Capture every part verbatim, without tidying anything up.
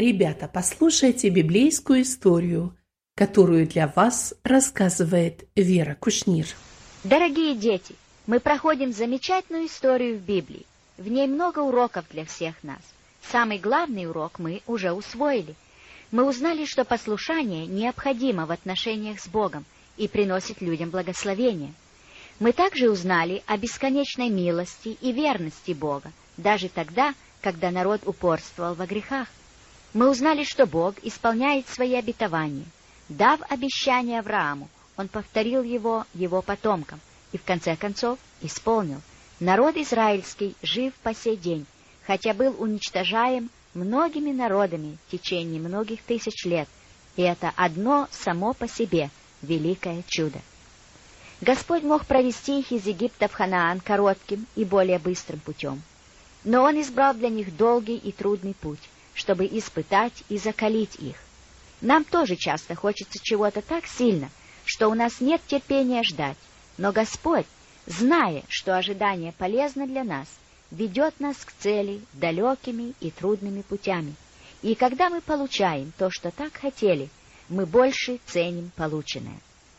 Ребята, послушайте библейскую историю, которую для вас рассказывает Вера Кушнир. Дорогие дети, мы проходим замечательную историю в Библии. В ней много уроков для всех нас. Самый главный урок мы уже усвоили. Мы узнали, что послушание необходимо в отношениях с Богом и приносит людям благословение. Мы также узнали о бесконечной милости и верности Бога, даже тогда, когда народ упорствовал во грехах. Мы узнали, что Бог исполняет свои обетования. Дав обещание Аврааму, Он повторил его его потомкам и в конце концов исполнил. Народ израильский жив по сей день, хотя был уничтожаем многими народами в течение многих тысяч лет, и это одно само по себе великое чудо. Господь мог провести их из Египта в Ханаан коротким и более быстрым путем, но Он избрал для них долгий и трудный путь, чтобы испытать и закалить их. Нам тоже часто хочется чего-то так сильно, что у нас нет терпения ждать, но Господь, зная, что ожидание полезно для нас, ведет нас к цели далекими и трудными путями. И когда мы получаем то, что так хотели, мы больше ценим полученное.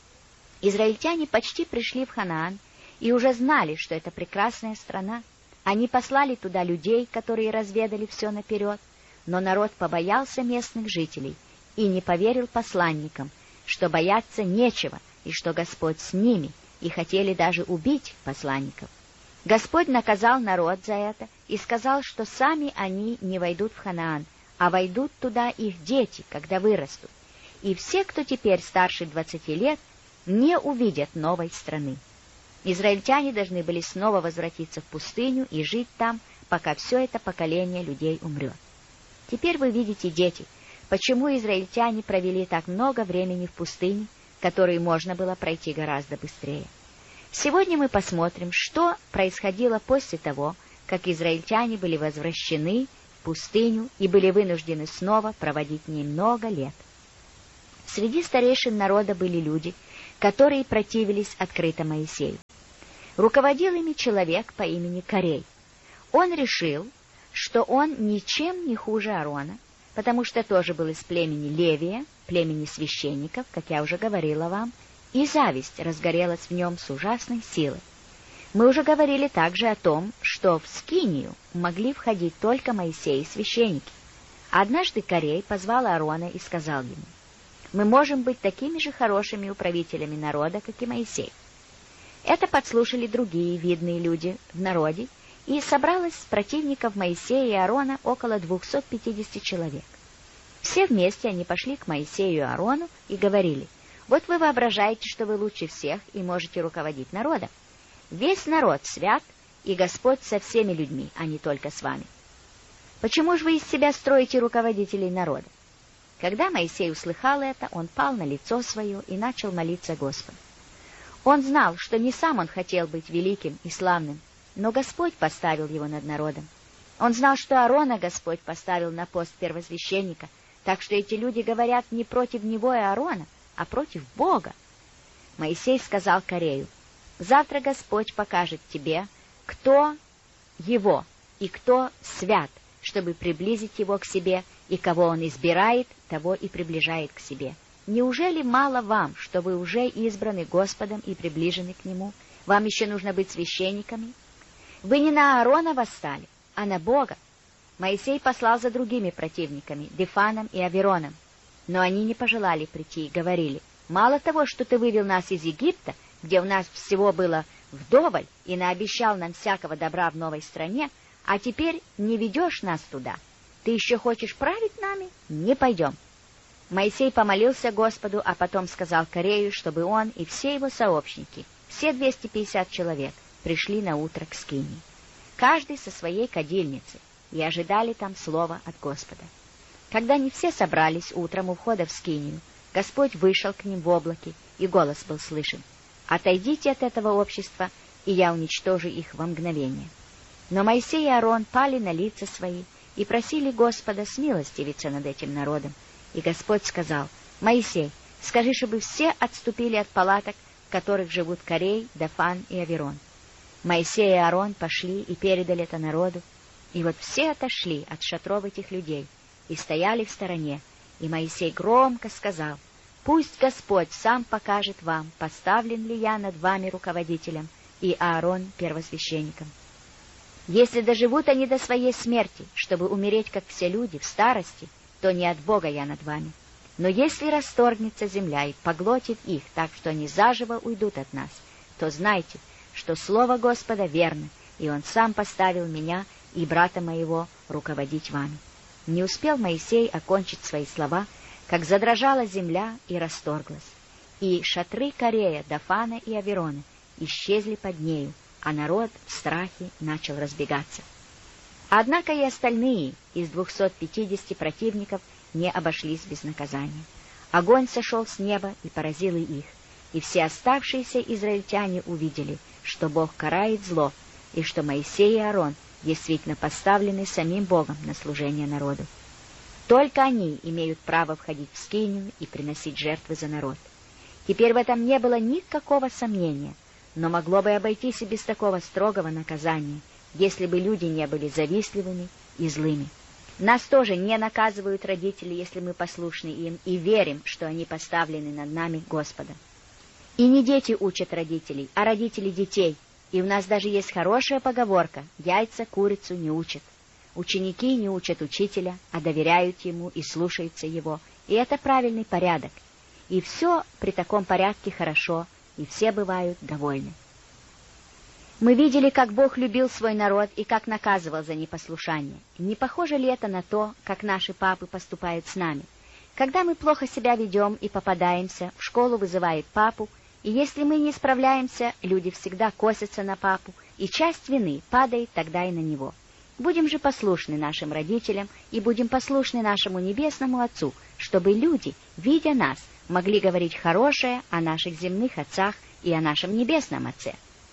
Израильтяне почти пришли в Ханаан и уже знали, что это прекрасная страна. Они послали туда людей, которые разведали все наперед, но народ побоялся местных жителей и не поверил посланникам, что бояться нечего и что Господь с ними, и хотели даже убить посланников. Господь наказал народ за это и сказал, что сами они не войдут в Ханаан, а войдут туда их дети, когда вырастут. И все, кто теперь старше двадцати лет, не увидят новой страны. Израильтяне должны были снова возвратиться в пустыню и жить там, пока все это поколение людей умрет. Теперь вы видите, дети, почему израильтяне провели так много времени в пустыне, которую можно было пройти гораздо быстрее. Сегодня мы посмотрим, что происходило после того, как израильтяне были возвращены в пустыню и были вынуждены снова проводить в ней много лет. Среди старейшин народа были люди, которые противились открыто Моисею. Руководил ими человек по имени Корей. Он решил, что он ничем не хуже Аарона, потому что тоже был из племени Левия, племени священников, как я уже говорила вам, и зависть разгорелась в нем с ужасной силой. Мы уже говорили также о том, что в скинию могли входить только Моисей и священники. Однажды Корей позвал Аарона и сказал ему: «Мы можем быть такими же хорошими управителями народа, как и Моисей». Это подслушали другие видные люди в народе, и собралось с противников Моисея и Аарона около двухсот пятидесяти человек. Все вместе они пошли к Моисею и Аарону и говорили: «Вот вы воображаете, что вы лучше всех и можете руководить народом. Весь народ свят, и Господь со всеми людьми, а не только с вами. Почему же вы из себя строите руководителей народа?» Когда Моисей услыхал это, он пал на лицо свое и начал молиться Господу. Он знал, что не сам он хотел быть великим и славным, но Господь поставил его над народом. Он знал, что Аарона Господь поставил на пост первосвященника, так что эти люди говорят не против него и Аарона, а против Бога. Моисей сказал Корею: «Завтра Господь покажет тебе, кто его и кто свят, чтобы приблизить его к себе, и кого он избирает, того и приближает к себе. Неужели мало вам, что вы уже избраны Господом и приближены к Нему? Вам еще нужно быть священниками? Вы не на Аарона восстали, а на Бога». Моисей послал за другими противниками, Дифаном и Авироном, но они не пожелали прийти и говорили: «Мало того, что ты вывел нас из Египта, где у нас всего было вдоволь, и наобещал нам всякого добра в новой стране, а теперь не ведешь нас туда. Ты еще хочешь править нами? Не пойдем». Моисей помолился Господу, а потом сказал Корею, чтобы он и все его сообщники, все двести пятьдесят человек, пришли на утро к скинии, каждый со своей кадильницей, и ожидали там слова от Господа. Когда они все собрались утром у входа в скинию, Господь вышел к ним в облаке, и голос был слышен: «Отойдите от этого общества, и я уничтожу их во мгновение». Но Моисей и Аарон пали на лица свои и просили Господа смилостивиться над этим народом. И Господь сказал: «Моисей, скажи, чтобы все отступили от палаток, в которых живут Корей, Дафан и Авирон». Моисей и Аарон пошли и передали это народу, и вот все отошли от шатров этих людей, и стояли в стороне. И Моисей громко сказал: «Пусть Господь сам покажет вам, поставлен ли я над вами руководителем, и Аарон первосвященником. Если доживут они до своей смерти, чтобы умереть, как все люди, в старости, то не от Бога я над вами. Но если расторгнется земля и поглотит их так, что они заживо уйдут от нас, то знайте, что слово Господа верно, и Он сам поставил меня и брата моего руководить вами». Не успел Моисей окончить свои слова, как задрожала земля и расторглась, и шатры Корея, Дафана и Аверона исчезли под нею, а народ в страхе начал разбегаться. Однако и остальные из двухсот пятидесяти противников не обошлись без наказания. Огонь сошел с неба и поразил и их, и все оставшиеся израильтяне увидели, что Бог карает зло, и что Моисей и Аарон действительно поставлены самим Богом на служение народу. Только они имеют право входить в скинию и приносить жертвы за народ. Теперь в этом не было никакого сомнения, но могло бы обойтись и без такого строгого наказания, если бы люди не были завистливыми и злыми. Нас тоже не наказывают родители, если мы послушны им и верим, что они поставлены над нами Господом. И не дети учат родителей, а родители детей. И у нас даже есть хорошая поговорка: яйца курицу не учат. Ученики не учат учителя, а доверяют ему и слушаются его. И это правильный порядок. И все при таком порядке хорошо, и все бывают довольны. Мы видели, как Бог любил свой народ и как наказывал за непослушание. Не похоже ли это на то, как наши папы поступают с нами? Когда мы плохо себя ведем и попадаемся, в школу вызывает папу, и если мы не справляемся, люди всегда косятся на папу, и часть вины падает тогда и на него. Будем же послушны нашим родителям и будем послушны нашему Небесному Отцу, чтобы люди, видя нас, могли говорить хорошее о наших земных отцах и о нашем Небесном Отце.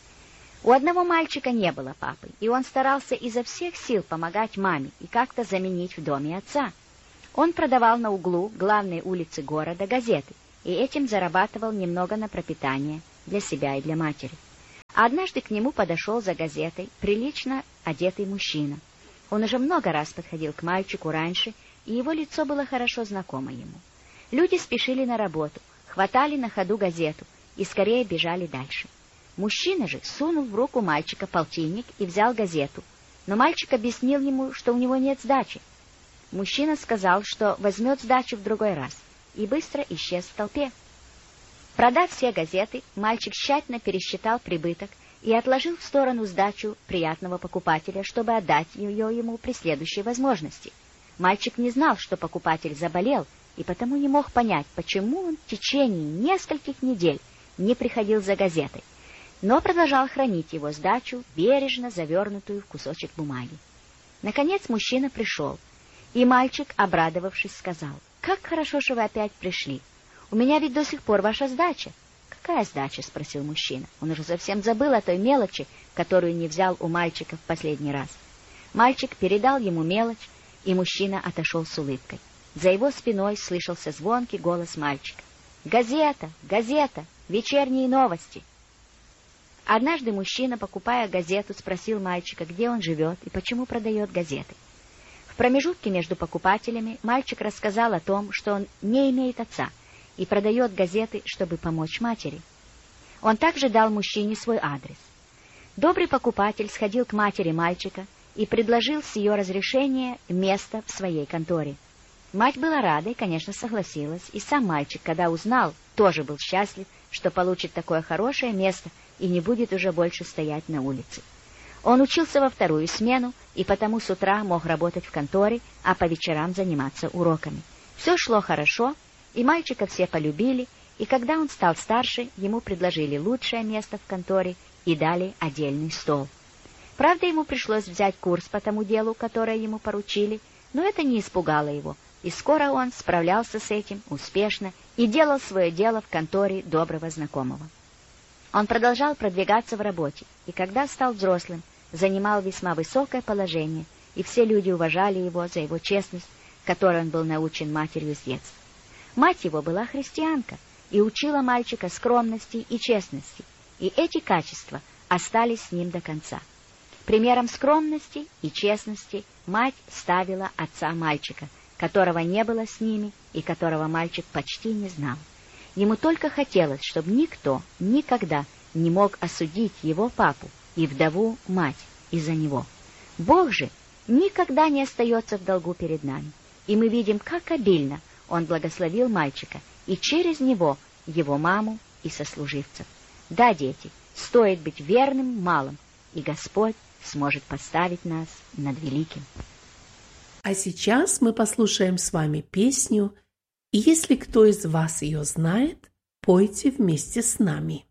У одного мальчика не было папы, и он старался изо всех сил помогать маме и как-то заменить в доме отца. Он продавал на углу главной улицы города газеты, и этим зарабатывал немного на пропитание для себя и для матери. А однажды к нему подошел за газетой прилично одетый мужчина. Он уже много раз подходил к мальчику раньше, и его лицо было хорошо знакомо ему. Люди спешили на работу, хватали на ходу газету и скорее бежали дальше. Мужчина же сунул в руку мальчика полтинник и взял газету, но мальчик объяснил ему, что у него нет сдачи. Мужчина сказал, что возьмет сдачу в другой раз, и быстро исчез в толпе. Продав все газеты, мальчик тщательно пересчитал прибыток и отложил в сторону сдачу приятного покупателя, чтобы отдать ее ему при следующей возможности. Мальчик не знал, что покупатель заболел, и потому не мог понять, почему он в течение нескольких недель не приходил за газетой, но продолжал хранить его сдачу, бережно завернутую в кусочек бумаги. Наконец мужчина пришел, и мальчик, обрадовавшись, сказал: «Как хорошо, что вы опять пришли. У меня ведь до сих пор ваша сдача». «Какая сдача?» — спросил мужчина. Он уже совсем забыл о той мелочи, которую не взял у мальчика в последний раз. Мальчик передал ему мелочь, и мужчина отошел с улыбкой. За его спиной слышался звонкий голос мальчика: «Газета! Газета! Вечерние новости!» Однажды мужчина, покупая газету, спросил мальчика, где он живет и почему продает газеты. В промежутке между покупателями мальчик рассказал о том, что он не имеет отца и продает газеты, чтобы помочь матери. Он также дал мужчине свой адрес. Добрый покупатель сходил к матери мальчика и предложил с ее разрешения место в своей конторе. Мать была рада и, конечно, согласилась, и сам мальчик, когда узнал, тоже был счастлив, что получит такое хорошее место и не будет уже больше стоять на улице. Он учился во вторую смену и потому с утра мог работать в конторе, а по вечерам заниматься уроками. Все шло хорошо, и мальчика все полюбили, и когда он стал старше, ему предложили лучшее место в конторе и дали отдельный стол. Правда, ему пришлось взять курс по тому делу, которое ему поручили, но это не испугало его, и скоро он справлялся с этим успешно и делал свое дело в конторе доброго знакомого. Он продолжал продвигаться в работе, и когда стал взрослым, занимал весьма высокое положение, и все люди уважали его за его честность, которой он был научен матерью с детства. Мать его была христианка и учила мальчика скромности и честности, и эти качества остались с ним до конца. Примером скромности и честности мать ставила отца мальчика, которого не было с ними и которого мальчик почти не знал. Ему только хотелось, чтобы никто никогда не мог осудить его папу и вдову мать из-за него. Бог же никогда не остается в долгу перед нами, и мы видим, как обильно Он благословил мальчика и через него его маму и сослуживцев. Да, дети, стоит быть верным малым, и Господь сможет поставить нас над великим. А сейчас мы послушаем с вами песню, и если кто из вас ее знает, пойте вместе с нами.